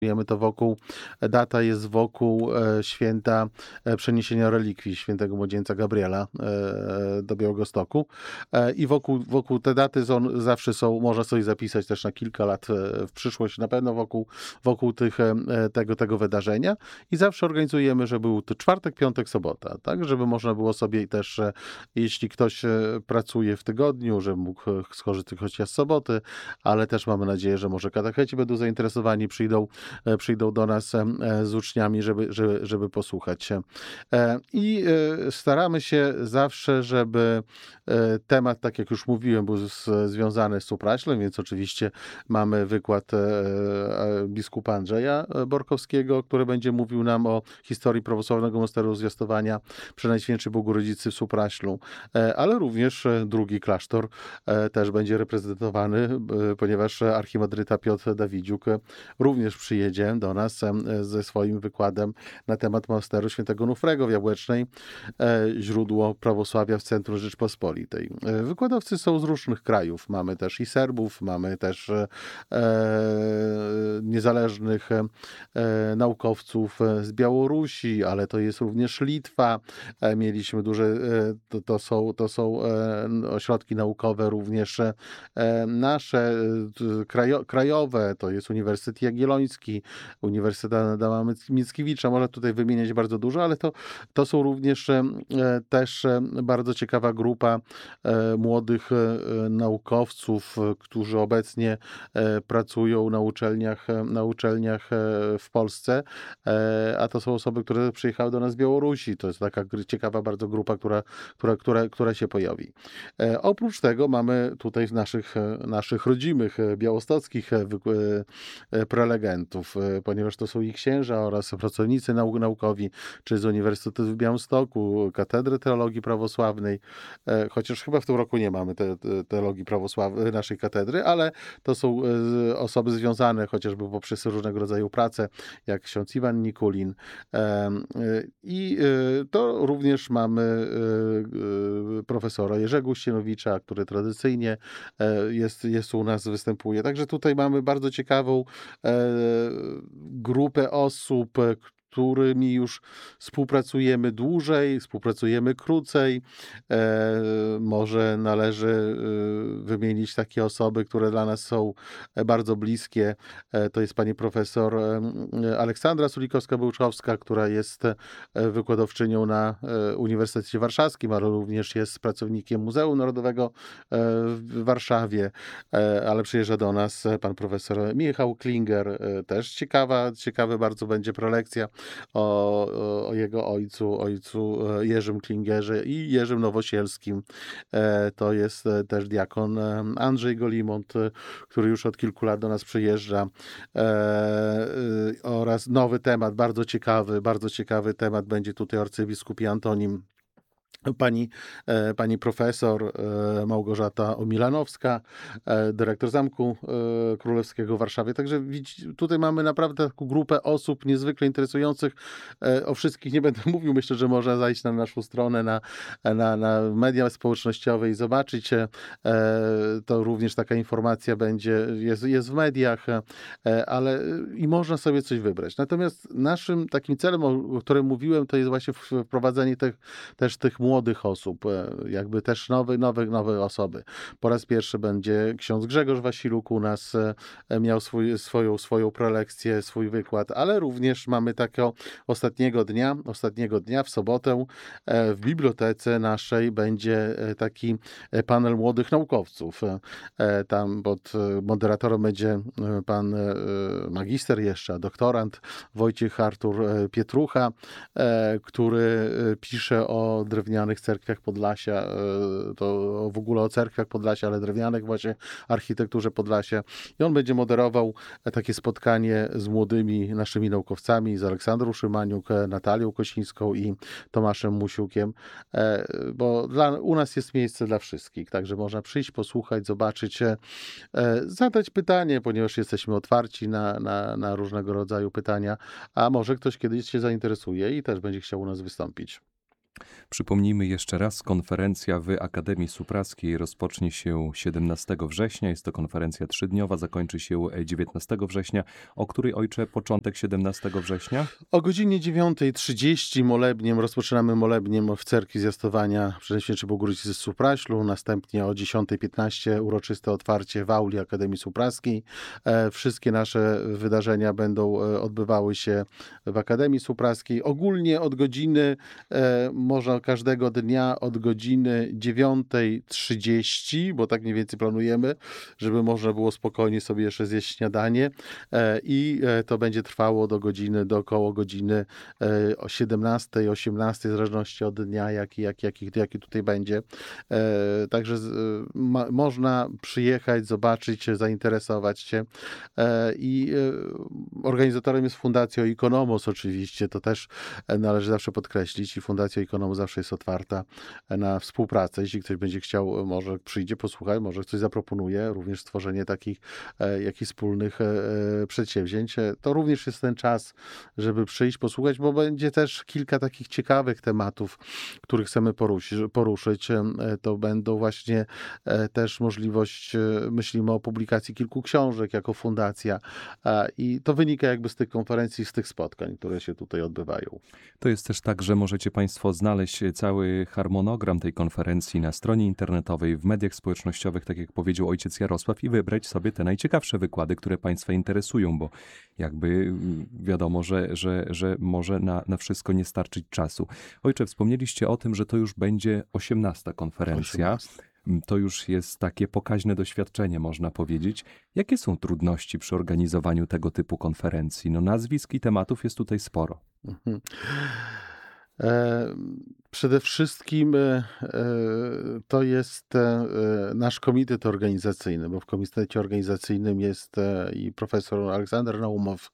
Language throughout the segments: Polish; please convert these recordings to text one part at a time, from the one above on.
To wokół, data jest wokół święta przeniesienia relikwii świętego młodzieńca Gabriela do Białegostoku. I wokół te daty zawsze są, można sobie zapisać też na kilka lat w przyszłość, na pewno wokół tego wydarzenia. I zawsze organizujemy, żeby był to czwartek, piątek, sobota, tak, żeby można było sobie też, jeśli ktoś pracuje w tygodniu, że mógł skorzystać chociaż z soboty, ale też mamy nadzieję, że może katecheci będą zainteresowani, przyjdą do nas z uczniami, żeby posłuchać. I staramy się zawsze, żeby temat, tak jak już mówiłem, był związany z Supraślem, więc oczywiście mamy wykład biskupa Andrzeja Borkowskiego, który będzie mówił nam o historii prawosławnego monasteru Zwiastowania przy Najświętszej Bogorodzicy w Supraślu, ale również drugi klasztor też będzie reprezentowany, ponieważ archimandryta Piotr Dawidziuk również przyjedzie do nas ze swoim wykładem na temat monasteru świętego Nufrego w Jabłecznej, źródło prawosławia w centrum Rzeczpospolitej. Wykładowcy są z różnych krajów. Mamy też i Serbów, mamy też niezależnych naukowców z Białorusi, ale to jest również Litwa. Mieliśmy duże, to są ośrodki naukowe również nasze, krajowe, to jest Uniwersytet Jagielloński, Uniwersytet Adama Mickiewicza, można tutaj wymieniać bardzo dużo, ale to są również też bardzo ciekawa grupa młodych naukowców, którzy obecnie pracują na uczelniach w Polsce, a to są osoby, które przyjechały do nas z Białorusi. To jest taka ciekawa bardzo grupa, która się pojawi. Oprócz tego mamy tutaj naszych rodzimych białostockich prelegentów, ponieważ to są i księża oraz pracownicy naukowi, czy z Uniwersytetu w Białymstoku, Katedry Teologii Prawosławnej, chociaż chyba w tym roku nie mamy teologii prawosławnej, naszej katedry, ale to są osoby związane chociażby poprzez różnego rodzaju prace, jak ksiądz Iwan Nikulin. I to również mamy profesora Jerzego Uścienowicza, który tradycyjnie jest u nas, występuje. Także tutaj mamy bardzo ciekawą grupę osób, którymi już współpracujemy dłużej, współpracujemy krócej. Może należy wymienić takie osoby, które dla nas są bardzo bliskie. To jest pani profesor Aleksandra Sulikowska-Bełczowska, która jest wykładowczynią na Uniwersytecie Warszawskim, ale również jest pracownikiem Muzeum Narodowego w Warszawie, ale przyjeżdża do nas pan profesor Michał Klinger, też ciekawa bardzo będzie prelekcja o jego ojcu Jerzym Klingerze i Jerzym Nowosielskim. To jest też diakon Andrzej Golimont, który już od kilku lat do nas przyjeżdża. Oraz nowy temat, bardzo ciekawy temat będzie tutaj arcybiskup Antonim. Pani profesor Małgorzata Omilanowska, dyrektor Zamku Królewskiego w Warszawie. Także tutaj mamy naprawdę taką grupę osób niezwykle interesujących. O wszystkich nie będę mówił. Myślę, że można zajść na naszą stronę, na media społecznościowe i zobaczyć. To również taka informacja jest w mediach, ale i można sobie coś wybrać. Natomiast naszym takim celem, o którym mówiłem, to jest właśnie wprowadzenie tych młodych osób, jakby też nowe osoby. Po raz pierwszy będzie ksiądz Grzegorz Wasiluk u nas miał swoją prelekcję, swój wykład, ale również mamy takiego ostatniego dnia w sobotę w bibliotece naszej będzie taki panel młodych naukowców. Tam pod moderatorem będzie pan magister jeszcze, doktorant Wojciech Artur Pietrucha, który pisze o drewnianych cerkwiach Podlasia, to w ogóle o cerkwiach Podlasia, ale drewnianych właśnie, architekturze Podlasia. I on będzie moderował takie spotkanie z młodymi naszymi naukowcami, z Aleksandrą Szymaniuk, Natalią Kosińską i Tomaszem Musiukiem, bo u nas jest miejsce dla wszystkich, także można przyjść, posłuchać, zobaczyć, zadać pytanie, ponieważ jesteśmy otwarci na różnego rodzaju pytania, a może ktoś kiedyś się zainteresuje i też będzie chciał u nas wystąpić. Przypomnijmy jeszcze raz, konferencja w Akademii Supraskiej rozpocznie się 17 września. Jest to konferencja trzydniowa, zakończy się 19 września. O której, ojcze, początek 17 września? O godzinie 9:30 molebniem, rozpoczynamy molebniem w cerkwi Zwiastowania Przenajświętszej Bogorodicy z Supraślu, następnie o 10:15 uroczyste otwarcie w auli Akademii Supraskiej. Wszystkie nasze wydarzenia będą odbywały się w Akademii Supraskiej. Ogólnie od godziny, można każdego dnia od godziny 9:30, bo tak mniej więcej planujemy, żeby można było spokojnie sobie jeszcze zjeść śniadanie, i to będzie trwało do około godziny 17, 18, w zależności od dnia, jaki tutaj będzie. Także można przyjechać, zobaczyć, zainteresować się. I organizatorem jest Fundacja Oikonomos oczywiście, to też należy zawsze podkreślić i Fundacja Oikonomos zawsze jest otwarta na współpracę. Jeśli ktoś będzie chciał, może przyjdzie, posłuchaj, może coś zaproponuje, również stworzenie takich jakichś wspólnych przedsięwzięć. To również jest ten czas, żeby przyjść, posłuchać, bo będzie też kilka takich ciekawych tematów, których chcemy poruszyć. To będą właśnie też możliwość, myślimy o publikacji kilku książek jako fundacja, i to wynika jakby z tych konferencji, z tych spotkań, które się tutaj odbywają. To jest też tak, że możecie Państwo znaleźć cały harmonogram tej konferencji na stronie internetowej, w mediach społecznościowych, tak jak powiedział ojciec Jarosław, i wybrać sobie te najciekawsze wykłady, które Państwa interesują, bo jakby wiadomo, że może na wszystko nie starczyć czasu. Ojcze, wspomnieliście o tym, że to już będzie 18. konferencja. 18. To już jest takie pokaźne doświadczenie, można powiedzieć. Jakie są trudności przy organizowaniu tego typu konferencji? No, nazwisk i tematów jest tutaj sporo. Mhm. Przede wszystkim to jest nasz komitet organizacyjny, bo w komitecie organizacyjnym jest i profesor Aleksander Naumow,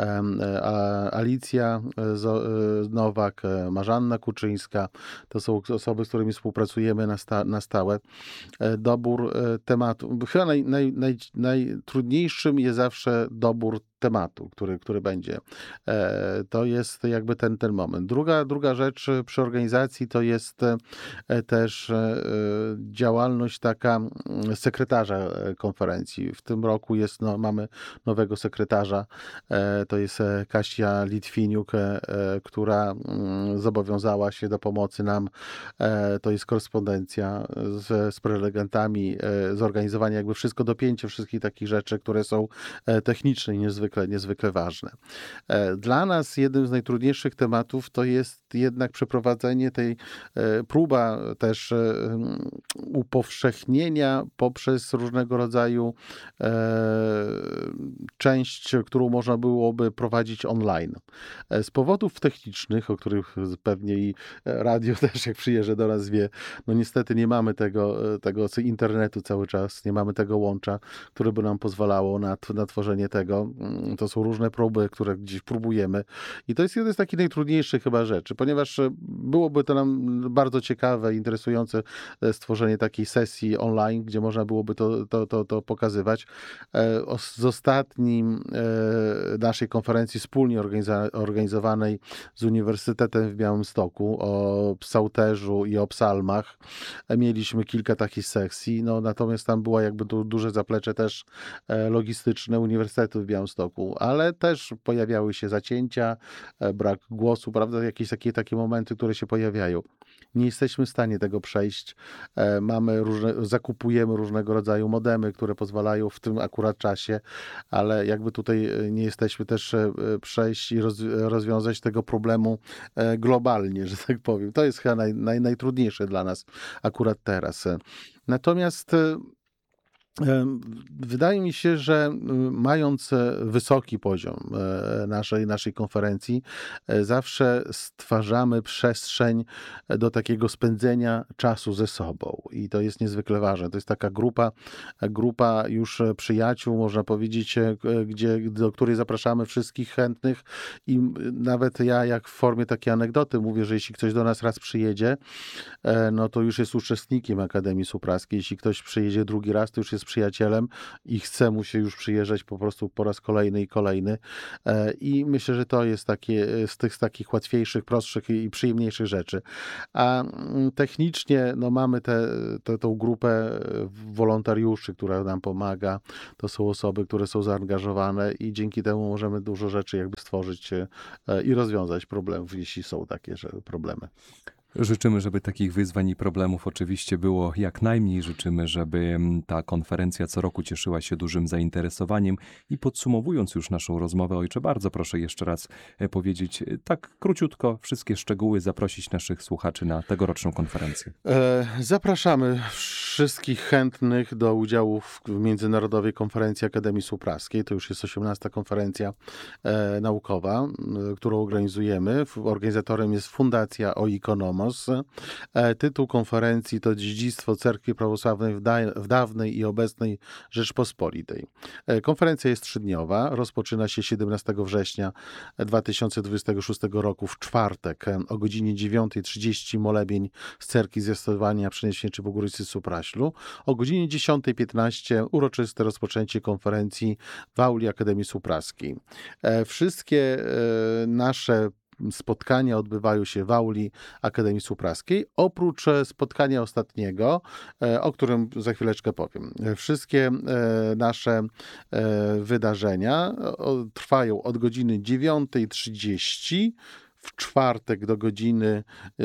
Alicja Nowak, Marzanna Kuczyńska. To są osoby, z którymi współpracujemy na stałe. Dobór tematu. Chyba najtrudniejszym jest zawsze dobór tematu, który będzie. To jest jakby ten moment. Druga rzecz przy organizacji to jest też działalność taka sekretarza konferencji. W tym roku mamy nowego sekretarza. To jest Kasia Litwiniuk, która zobowiązała się do pomocy nam. To jest korespondencja z prelegentami, zorganizowanie jakby dopięcie wszystkich takich rzeczy, które są techniczne i niezwykle ważne. Dla nas jednym z najtrudniejszych tematów to jest jednak przeprowadzenie próba też upowszechnienia poprzez różnego rodzaju część, którą można byłoby prowadzić online. Z powodów technicznych, o których pewnie i radio też jak przyjeżdża do nas wie, no niestety nie mamy tego internetu cały czas, nie mamy tego łącza, które by nam pozwalało na tworzenie tego. To są różne próby, które gdzieś próbujemy i to jest jeden z takich najtrudniejszych chyba rzeczy, ponieważ byłoby to nam bardzo ciekawe, interesujące stworzenie takiej sesji online, gdzie można byłoby to pokazywać. Z ostatnim naszej konferencji wspólnie organizowanej z Uniwersytetem w Białymstoku o psałterzu i o psalmach mieliśmy kilka takich sekcji, no natomiast tam była jakby duże zaplecze też logistyczne Uniwersytetu w Białymstoku, ale też pojawiały się zacięcia, brak głosu, prawda, jakieś takie momenty, które się pojawiają. Nie jesteśmy w stanie tego przejść. Zakupujemy różnego rodzaju modemy, które pozwalają w tym akurat czasie, ale jakby tutaj nie jesteśmy też przejść i rozwiązać tego problemu globalnie, że tak powiem. To jest chyba najtrudniejsze dla nas akurat teraz. Natomiast wydaje mi się, że mając wysoki poziom naszej konferencji, zawsze stwarzamy przestrzeń do takiego spędzenia czasu ze sobą i to jest niezwykle ważne. To jest taka grupa już przyjaciół, można powiedzieć, do której zapraszamy wszystkich chętnych i nawet ja, jak w formie takiej anegdoty mówię, że jeśli ktoś do nas raz przyjedzie, no to już jest uczestnikiem Akademii Supraskiej. Jeśli ktoś przyjedzie drugi raz, to już jest przyjacielem i chce mu się już przyjeżdżać po prostu po raz kolejny i kolejny. I myślę, że to jest z tych takich łatwiejszych, prostszych i przyjemniejszych rzeczy. A technicznie mamy tą grupę wolontariuszy, która nam pomaga. To są osoby, które są zaangażowane i dzięki temu możemy dużo rzeczy jakby stworzyć i rozwiązać problemów, jeśli są takie problemy. Życzymy, żeby takich wyzwań i problemów oczywiście było jak najmniej. Życzymy, żeby ta konferencja co roku cieszyła się dużym zainteresowaniem. I podsumowując już naszą rozmowę, ojcze, bardzo proszę jeszcze raz powiedzieć tak króciutko wszystkie szczegóły, zaprosić naszych słuchaczy na tegoroczną konferencję. Zapraszamy wszystkich chętnych do udziału w Międzynarodowej Konferencji Akademii Supraskiej. To już jest 18. konferencja naukowa, którą organizujemy. Organizatorem jest Fundacja Oikonomos. Tytuł konferencji to Dziedzictwo Cerkwi Prawosławnej w dawnej i obecnej Rzeczpospolitej. Konferencja jest 3-dniowa. Rozpoczyna się 17 września 2026 roku w czwartek o godzinie 9:30 molebień z Cerkwi Zwiastowania Przenajświętszej Bogorodicy Supraślu. O godzinie 10:15 uroczyste rozpoczęcie konferencji w auli Akademii Supraskiej. Wszystkie nasze spotkania odbywają się w auli Akademii Supraskiej, oprócz spotkania ostatniego, o którym za chwileczkę powiem. Wszystkie nasze wydarzenia trwają od godziny 9:30 w czwartek do godziny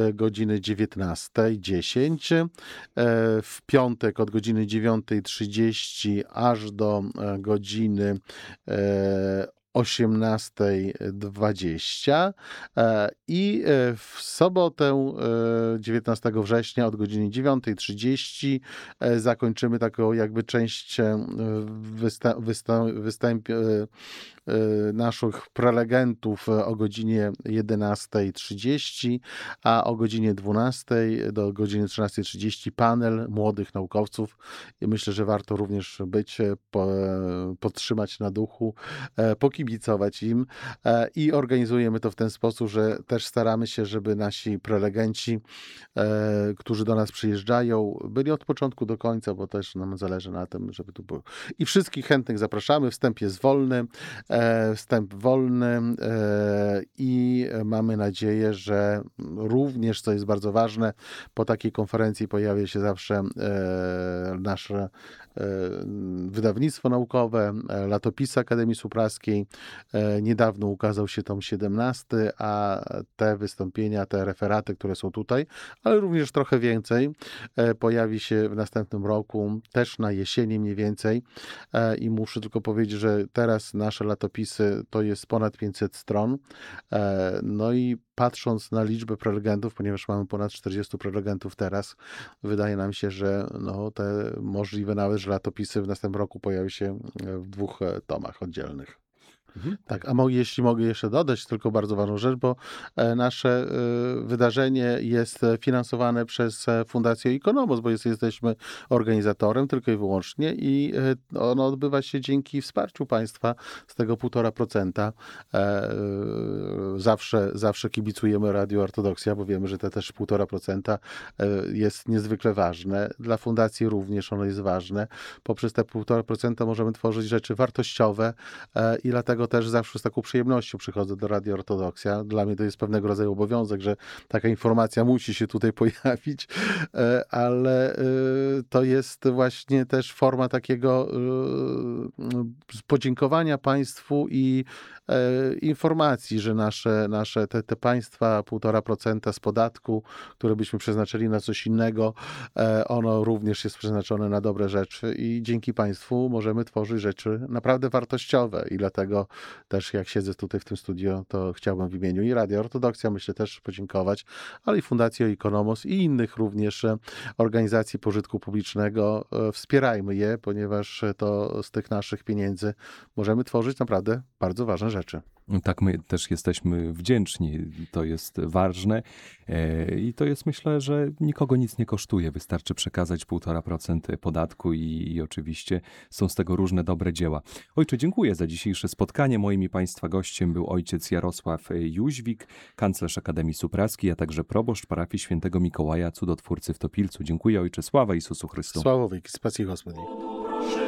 19:10, w piątek od godziny 9:30 aż do godziny 18:20 i w sobotę 19 września od godziny 9:30 zakończymy taką jakby część naszych prelegentów o godzinie 11:30, a o godzinie 12 do godziny 13:30 panel młodych naukowców. I myślę, że warto również podtrzymać na duchu, pokibicować im i organizujemy to w ten sposób, że też staramy się, żeby nasi prelegenci, którzy do nas przyjeżdżają, byli od początku do końca, bo też nam zależy na tym, żeby tu było. I wszystkich chętnych zapraszamy. Wstęp jest wolny. I mamy nadzieję, że również, co jest bardzo ważne, po takiej konferencji pojawia się zawsze nasze wydawnictwo naukowe, latopisy Akademii Supraskiej. Niedawno ukazał się tom 17, a te wystąpienia, te referaty, które są tutaj, ale również trochę więcej, pojawi się w następnym roku, też na jesieni mniej więcej. I muszę tylko powiedzieć, że teraz nasze latopisy to jest ponad 500 stron. No i patrząc na liczbę prelegentów, ponieważ mamy ponad 40 prelegentów teraz, wydaje nam się, że te możliwe nawet, że latopisy w następnym roku pojawią się w 2 tomach oddzielnych. Tak, a jeśli mogę jeszcze dodać tylko bardzo ważną rzecz, bo nasze wydarzenie jest finansowane przez Fundację Oikonomos, bo jesteśmy organizatorem tylko i wyłącznie i ono odbywa się dzięki wsparciu państwa z tego 1,5%. Zawsze kibicujemy Radio Ortodoksja, bo wiemy, że te też 1,5% jest niezwykle ważne. Dla fundacji również ono jest ważne. Poprzez te 1,5% możemy tworzyć rzeczy wartościowe i dlatego też zawsze z taką przyjemnością przychodzę do Radio Ortodoksja. Dla mnie to jest pewnego rodzaju obowiązek, że taka informacja musi się tutaj pojawić, ale to jest właśnie też forma takiego podziękowania państwu i informacji, że nasze te państwa 1,5% z podatku, które byśmy przeznaczyli na coś innego, ono również jest przeznaczone na dobre rzeczy i dzięki państwu możemy tworzyć rzeczy naprawdę wartościowe i dlatego też jak siedzę tutaj w tym studio, to chciałbym w imieniu i Radia Ortodoksja, myślę, też podziękować, ale i Fundacji Oikonomos i innych również organizacji pożytku publicznego. Wspierajmy je, ponieważ to z tych naszych pieniędzy możemy tworzyć naprawdę bardzo ważne rzeczy. Tak, my też jesteśmy wdzięczni. To jest ważne i to jest, myślę, że nikogo nic nie kosztuje. Wystarczy przekazać 1,5% podatku i oczywiście są z tego różne dobre dzieła. Ojcze, dziękuję za dzisiejsze spotkanie. Moim i Państwa gościem był ojciec Jarosław Jóźwik, kanclerz Akademii Supraskiej, a także proboszcz parafii Świętego Mikołaja Cudotwórcy w Topilcu. Dziękuję, ojcze. Sława Jezusu Chrystu. Sława Wieki, Spacji Gospodzi. że